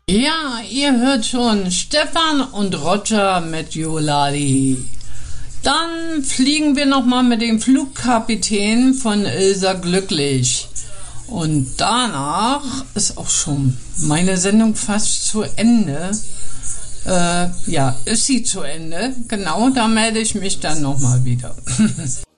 Ja, ihr hört schon Stefan und Roger mit Jolali. Dann fliegen wir nochmal mit dem Flugkapitän von Ilsa Glücklich. Und danach ist auch schon meine Sendung fast zu Ende. Ist sie zu Ende? Genau, da melde ich mich dann nochmal wieder.